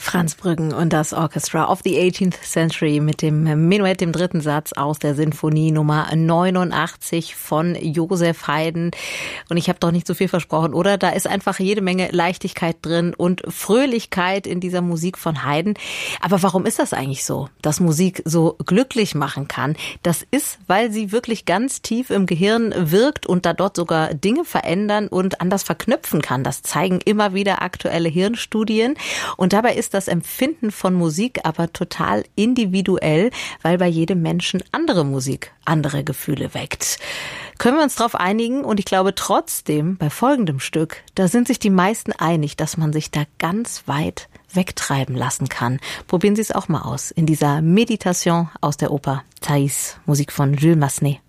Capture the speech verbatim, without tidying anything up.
Franz Brüggen und das Orchestra of the eighteenth Century mit dem Menuett, dem dritten Satz aus der Sinfonie Nummer neunundachtzig von Joseph Haydn. Und ich habe doch nicht so viel versprochen, oder? Da ist einfach jede Menge Leichtigkeit drin und Fröhlichkeit in dieser Musik von Haydn. Aber warum ist das eigentlich so, dass Musik so glücklich machen kann? Das ist, weil sie wirklich ganz tief im Gehirn wirkt und da dort sogar Dinge verändern und anders verknüpfen kann. Das zeigen immer wieder aktuelle Hirnstudien. Und dabei ist das Empfinden von Musik aber total individuell, weil bei jedem Menschen andere Musik andere Gefühle weckt. Können wir uns darauf einigen? Und ich glaube trotzdem, bei folgendem Stück, da sind sich die meisten einig, dass man sich da ganz weit wegtreiben lassen kann. Probieren Sie es auch mal aus in dieser Meditation aus der Oper Thais, Musik von Jules Massenet.